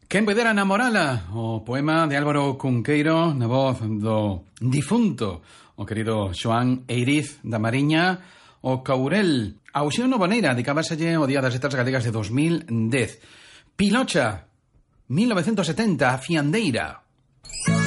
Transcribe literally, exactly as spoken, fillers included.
Quen puidera namorala? O poema de Álvaro Cunqueiro na voz do difunto, o querido Xoán Eiriz da Mariña, o Courel. Auxío Novoneira dedicábaselle o Día das Letras Galegas de dos mil dez. Pilocha, mil novecientos setenta, a Fiandeira.